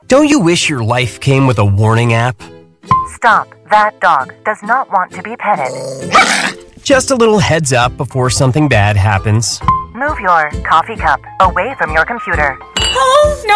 Don't you wish your life came with a warning app? Stop. That dog does not want to be petted. Just a little heads up before something bad happens. Move your coffee cup away from your computer. Oh, no!